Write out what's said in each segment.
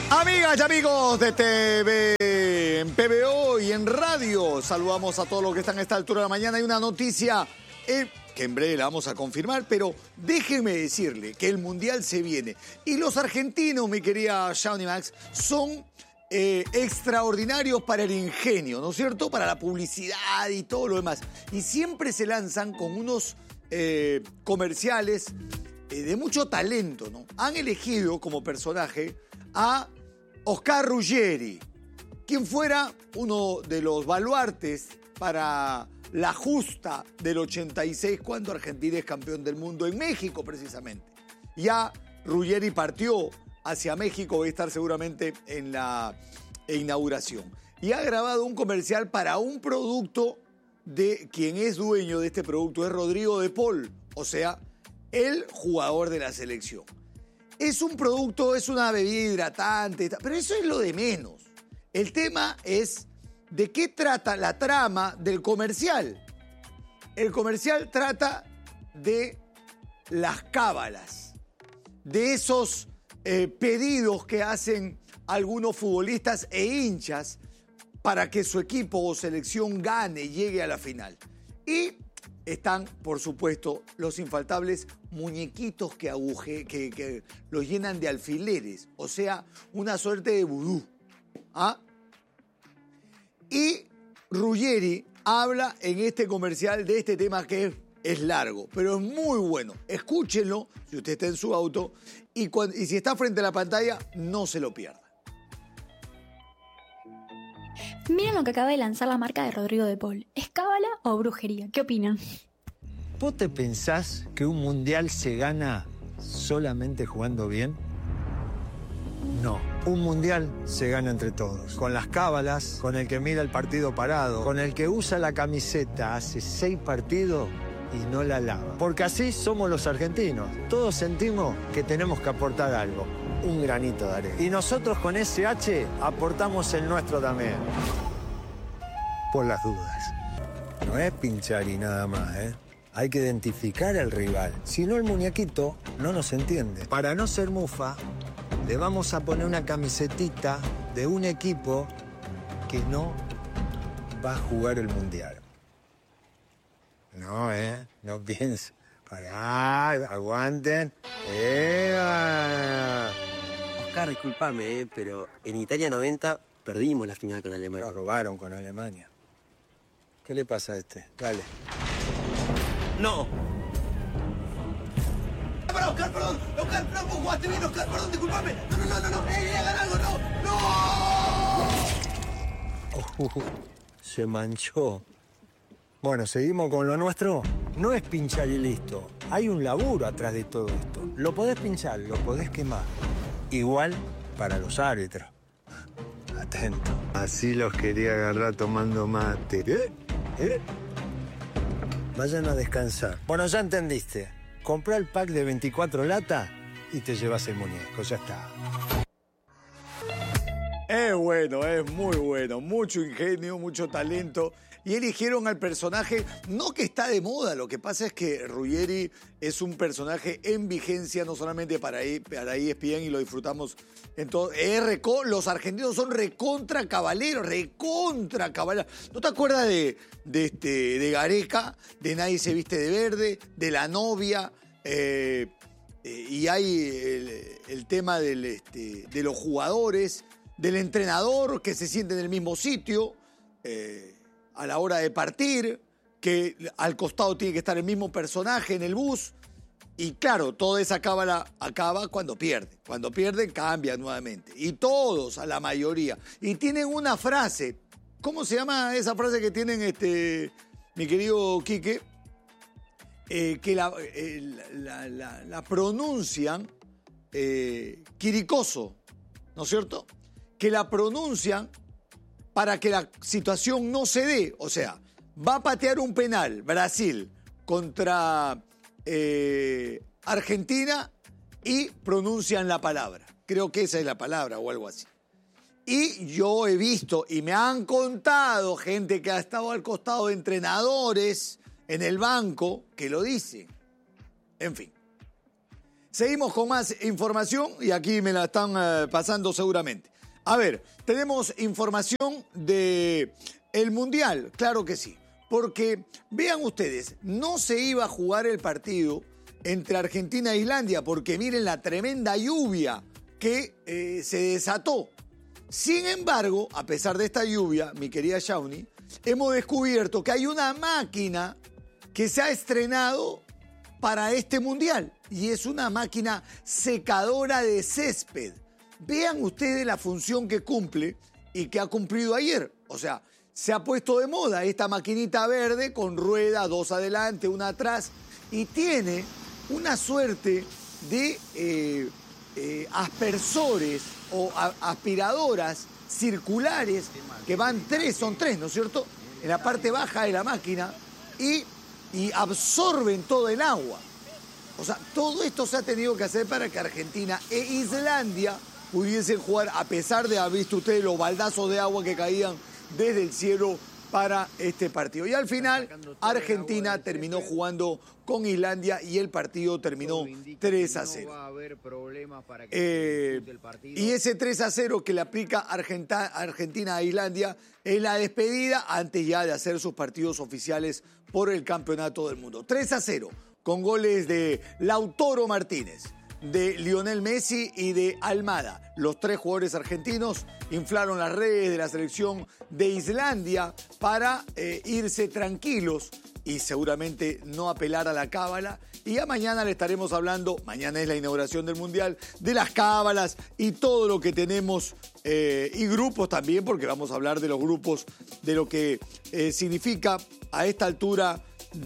Amigas y amigos de TV, en PBO y en radio, saludamos a todos los que están a esta altura de la mañana. Hay una noticia que en breve la vamos a confirmar, pero déjenme decirle que el Mundial se viene. Y los argentinos, mi querida Shawnee Max, son extraordinarios para el ingenio, ¿no es cierto? Para la publicidad y todo lo demás. Y siempre se lanzan con unos comerciales de mucho talento, ¿no? Han elegido como personaje a Oscar Ruggeri, quien fuera uno de los baluartes para la justa del 86, cuando Argentina es campeón del mundo en México, precisamente. Ya Ruggeri partió hacia México, va a estar seguramente en la inauguración. Y ha grabado un comercial para un producto de quien es dueño de este producto, es Rodrigo de Paul, o sea, el jugador de la selección. Es un producto, es una bebida hidratante, pero eso es lo de menos. El tema es de qué trata la trama del comercial. El comercial trata de las cábalas, de esos pedidos que hacen algunos futbolistas e hinchas para que su equipo o selección gane y llegue a la final. Y están, por supuesto, los infaltables muñequitos que los llenan de alfileres, o sea, una suerte de vudú. ¿Ah? Y Ruggeri habla en este comercial de este tema que es largo, pero es muy bueno. Escúchenlo si usted está en su auto y si está frente a la pantalla, no se lo pierda. Miren lo que acaba de lanzar la marca de Rodrigo de Paul. ¿Es cábala o brujería? ¿Qué opinan? ¿Vos te pensás que un mundial se gana solamente jugando bien? No. Un mundial se gana entre todos. Con las cábalas, con el que mira el partido parado, con el que usa la camiseta hace 6 partidos y no la lava. Porque así somos los argentinos. Todos sentimos que tenemos que aportar algo. Un granito de arena. Y nosotros con SH aportamos el nuestro también. Por las dudas. No es pinchar y nada más, ¿eh? Hay que identificar al rival. Si no, el muñequito no nos entiende. Para no ser mufa, le vamos a poner una camisetita de un equipo que no va a jugar el mundial. No, no pienso. Pará, aguanten. Oscar, discúlpame, pero en Italia 90 perdimos la final con Alemania. Nos robaron con Alemania. ¿Qué le pasa a este? Dale. ¡No! ¡Para Oscar, perdón! ¡Oscar, no, vos jugaste bien, Oscar, perdón, discúlpame! ¡No! ¡Hagan algo, no! Se manchó. Bueno, seguimos con lo nuestro. No es pinchar y listo. Hay un laburo atrás de todo esto. Lo podés pinchar, lo podés quemar. Igual para los árbitros. Atento. Así los quería agarrar tomando mate. Vayan a descansar. Bueno, ya entendiste. Comprá el pack de 24 latas y te llevas el muñeco. Ya está. Es bueno, es muy bueno. Mucho ingenio, mucho talento. Y eligieron al personaje, no que está de moda, lo que pasa es que Ruggeri es un personaje en vigencia, no solamente para ESPN, y lo disfrutamos en todo. Los argentinos son recontra cabaleros. ¿No te acuerdas de Gareca, de Nadie se viste de verde, de La novia? Y hay el tema de los jugadores, del entrenador que se siente en el mismo sitio, a la hora de partir, que al costado tiene que estar el mismo personaje en el bus. Y claro, toda esa cábala acaba cuando pierde. Cuando pierden, cambia nuevamente. Y todos, a la mayoría. Y tienen una frase. ¿Cómo se llama esa frase que tienen, mi querido Quique? Que la pronuncian quiricoso, ¿no es cierto? Que la pronuncian para que la situación no se dé. O sea, va a patear un penal Brasil contra Argentina y pronuncian la palabra. Creo que esa es la palabra o algo así. Y yo he visto y me han contado gente que ha estado al costado de entrenadores en el banco que lo dicen. En fin. Seguimos con más información y aquí me la están pasando seguramente. A ver, tenemos información de el Mundial, claro que sí. Porque, vean ustedes, no se iba a jugar el partido entre Argentina e Islandia porque miren la tremenda lluvia que se desató. Sin embargo, a pesar de esta lluvia, mi querida Shawnee, hemos descubierto que hay una máquina que se ha estrenado para este Mundial y es una máquina secadora de césped. Vean ustedes la función que cumple y que ha cumplido ayer. O sea, se ha puesto de moda esta maquinita verde con rueda, 2 adelante, 1 atrás y tiene una suerte de aspersores o aspiradoras circulares que van son tres, ¿no es cierto? En la parte baja de la máquina y absorben todo el agua. O sea, todo esto se ha tenido que hacer para que Argentina e Islandia pudiesen jugar, a pesar de haber visto ustedes los baldazos de agua que caían desde el cielo para este partido. Y al final, Argentina terminó jugando con Islandia y el partido terminó 3-0. Y ese 3-0 que le aplica Argentina a Islandia es la despedida antes ya de hacer sus partidos oficiales por el Campeonato del Mundo. 3-0, con goles de Lautaro Martínez, de Lionel Messi y de Almada. Los 3 jugadores argentinos inflaron las redes de la selección de Islandia para irse tranquilos y seguramente no apelar a la cábala. Y ya mañana le estaremos hablando, mañana es la inauguración del Mundial, de las cábalas y todo lo que tenemos, y grupos también, porque vamos a hablar de los grupos, de lo que significa a esta altura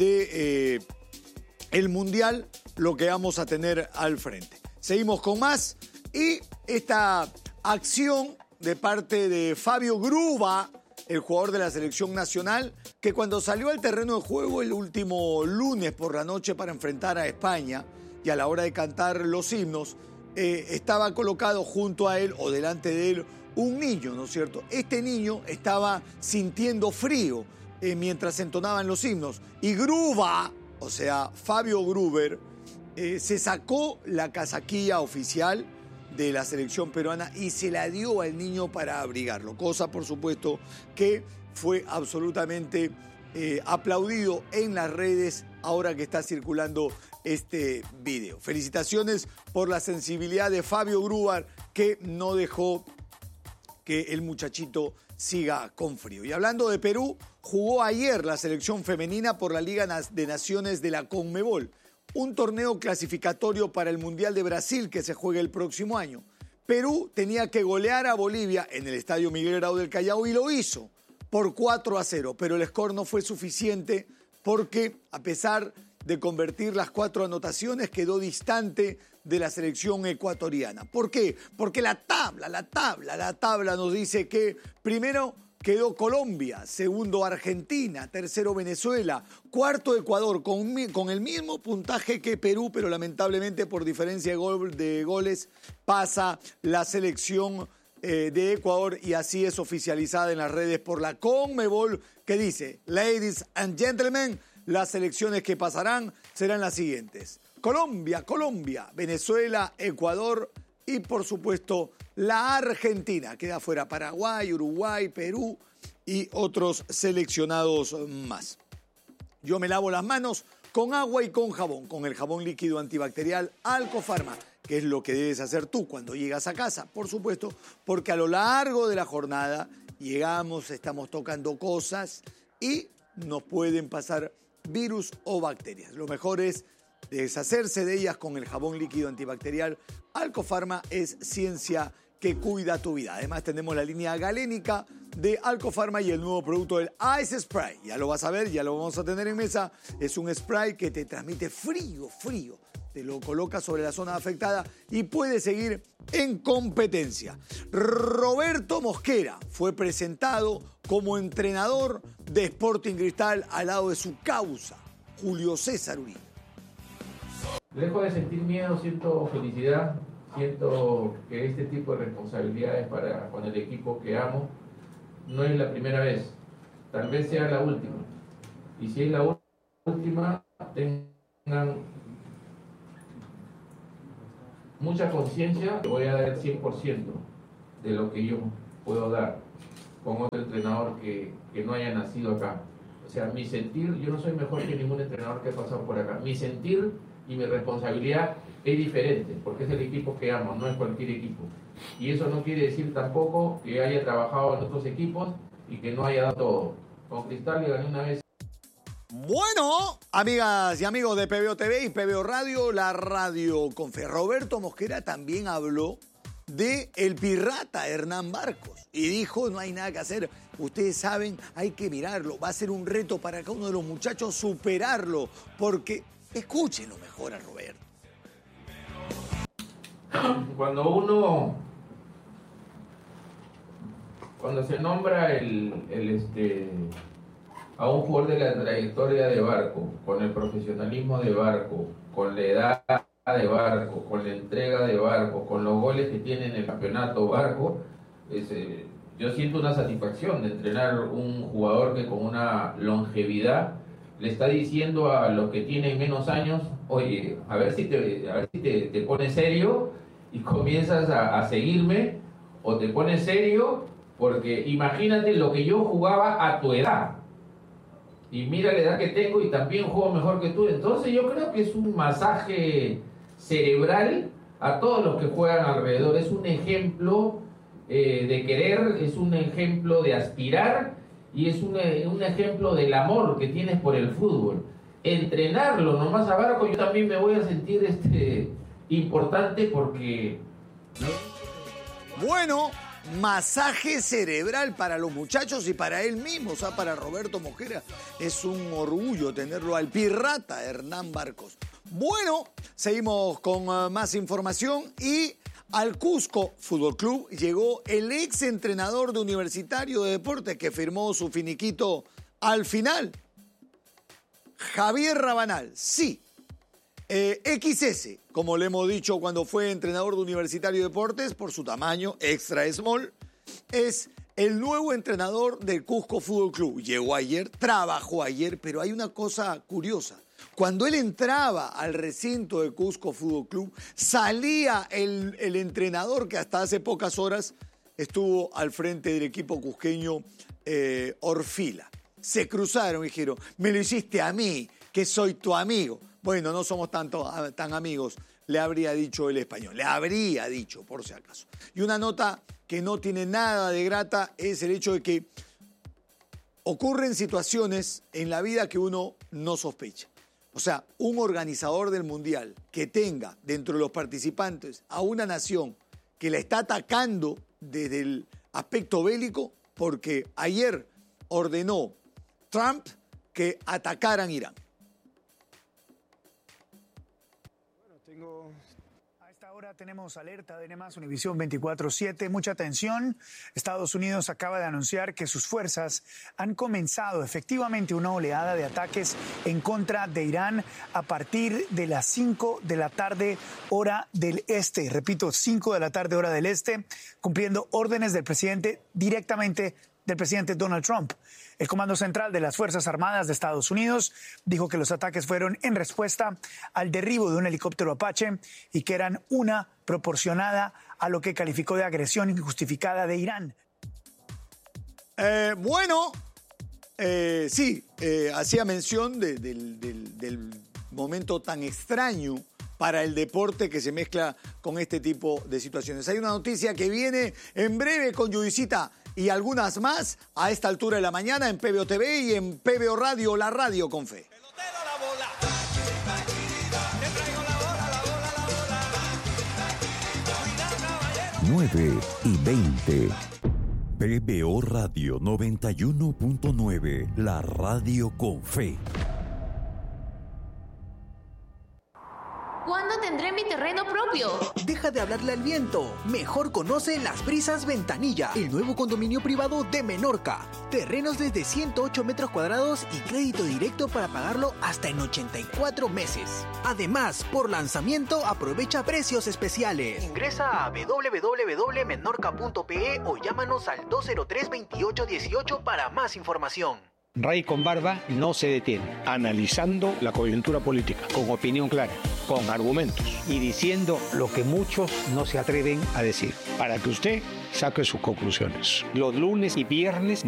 de el Mundial, lo que vamos a tener al frente. Seguimos con más y esta acción de parte de Fabio Gruba, el jugador de la selección nacional, que cuando salió al terreno de juego el último lunes por la noche para enfrentar a España y a la hora de cantar los himnos, estaba colocado junto a él o delante de él un niño, ¿no es cierto? Este niño estaba sintiendo frío mientras entonaban los himnos y Gruba, o sea, Fabio Gruber, se sacó la casaquilla oficial de la selección peruana y se la dio al niño para abrigarlo. Cosa, por supuesto, que fue absolutamente aplaudido en las redes ahora que está circulando este video. Felicitaciones por la sensibilidad de Fabio Gruber, que no dejó que el muchachito siga con frío. Y hablando de Perú, jugó ayer la selección femenina por la Liga de Naciones de la Conmebol, un torneo clasificatorio para el Mundial de Brasil que se juega el próximo año. Perú tenía que golear a Bolivia en el Estadio Miguel Grau del Callao y lo hizo por 4-0, pero el score no fue suficiente porque, a pesar de convertir las 4 anotaciones, quedó distante de la selección ecuatoriana. ¿Por qué? Porque la tabla nos dice que primero quedó Colombia, segundo Argentina, tercero Venezuela, cuarto Ecuador, con el mismo puntaje que Perú, pero lamentablemente por diferencia de goles pasa la selección de Ecuador y así es oficializada en las redes por la Conmebol, que dice: Ladies and gentlemen, las selecciones que pasarán serán las siguientes: Colombia, Venezuela, Ecuador y por supuesto la Argentina. Queda fuera Paraguay, Uruguay, Perú y otros seleccionados más. Yo me lavo las manos con agua y con jabón, con el jabón líquido antibacterial Alcofarma, que es lo que debes hacer tú cuando llegas a casa, por supuesto, porque a lo largo de la jornada llegamos, estamos tocando cosas y nos pueden pasar virus o bacterias. Lo mejor es deshacerse de ellas con el jabón líquido antibacterial Alcofarma. Es ciencia que cuida tu vida. Además tenemos la línea galénica de Alcofarma y el nuevo producto del Ice Spray. Ya lo vas a ver, ya lo vamos a tener en mesa. Es un spray que te transmite frío. Te lo colocas sobre la zona afectada y puedes seguir en competencia. Roberto Mosquera fue presentado como entrenador de Sporting Cristal al lado de su causa, Julio César Uribe. Lejos de sentir miedo, siento felicidad, siento que este tipo de responsabilidades con el equipo que amo no es la primera vez, tal vez sea la última. Y si es la última, tengan mucha conciencia, voy a dar el 100% de lo que yo puedo dar con otro entrenador que no haya nacido acá. O sea, mi sentir, yo no soy mejor que ningún entrenador que ha pasado por acá. Mi sentir y mi responsabilidad es diferente, porque es el equipo que amo, no es cualquier equipo. Y eso no quiere decir tampoco que haya trabajado en otros equipos y que no haya dado todo. Con Cristal le gané una vez. Bueno, amigas y amigos de PBO TV y PBO Radio, la radio con fe. Roberto Mosquera también habló de el pirata Hernán Barcos y dijo, no hay nada que hacer, ustedes saben, hay que mirarlo, va a ser un reto para cada uno de los muchachos superarlo, porque escúchenlo mejor a Roberto. Cuando se nombra a un jugador de la trayectoria de Barco, con el profesionalismo de Barco, con la edad de Barco, con la entrega de Barco, con los goles que tiene en el campeonato Barco, yo siento una satisfacción de entrenar un jugador que con una longevidad le está diciendo a los que tienen menos años, oye, a ver si te pones serio y comienzas a seguirme, o te pones serio, porque imagínate lo que yo jugaba a tu edad. Y mira la edad que tengo y también juego mejor que tú. Entonces yo creo que es un masaje cerebral a todos los que juegan alrededor. Es un ejemplo de querer, es un ejemplo de aspirar y es un ejemplo del amor que tienes por el fútbol. Entrenarlo nomás a Barco, yo también me voy a sentir importante porque... Bueno, masaje cerebral para los muchachos y para él mismo, o sea, para Roberto Mosquera. Es un orgullo tenerlo al pirata Hernán Barcos. Bueno, seguimos con más información y al Cusco Fútbol Club llegó el ex entrenador de Universitario de Deportes que firmó su finiquito al final. Javier Rabanal, sí. XS, como le hemos dicho cuando fue entrenador de Universitario de Deportes, por su tamaño extra small, es el nuevo entrenador del Cusco Fútbol Club. Llegó ayer, trabajó ayer, pero hay una cosa curiosa. Cuando él entraba al recinto del Cusco Fútbol Club, salía el entrenador que hasta hace pocas horas estuvo al frente del equipo cusqueño, Orfila. Se cruzaron y dijeron, me lo hiciste a mí, que soy tu amigo. Bueno, no somos tan amigos, le habría dicho el español. Le habría dicho, por si acaso. Y una nota que no tiene nada de grata es el hecho de que ocurren situaciones en la vida que uno no sospecha. O sea, un organizador del Mundial que tenga dentro de los participantes a una nación que la está atacando desde el aspecto bélico, porque ayer ordenó Trump que atacaran Irán. A esta hora tenemos alerta de NEMAS Univisión 24/7. Mucha atención. Estados Unidos acaba de anunciar que sus fuerzas han comenzado efectivamente una oleada de ataques en contra de Irán a partir de las 5 de la tarde hora del este. Repito, 5 de la tarde hora del este, cumpliendo órdenes del presidente, directamente del presidente Donald Trump. El Comando Central de las Fuerzas Armadas de Estados Unidos dijo que los ataques fueron en respuesta al derribo de un helicóptero Apache y que eran una proporcionada a lo que calificó de agresión injustificada de Irán. Hacía mención del momento tan extraño para el deporte que se mezcla con este tipo de situaciones. Hay una noticia que viene en breve con Judicita y algunas más a esta altura de la mañana en PBO TV y en PBO Radio, la radio con fe. 9:20. PBO Radio 91.9, la radio con fe. ¿Cuándo tendré mi terreno propio? Deja de hablarle al viento. Mejor conoce Las Brisas Ventanilla, el nuevo condominio privado de Menorca. Terrenos desde 108 metros cuadrados y crédito directo para pagarlo hasta en 84 meses. Además, por lanzamiento aprovecha precios especiales. Ingresa a www.menorca.pe o llámanos al 203-2818 para más información. Ray con Barba no se detiene, analizando la coyuntura política, con opinión clara. con argumentos y diciendo lo que muchos no se atreven a decir, para que usted saque sus conclusiones. Los lunes y viernes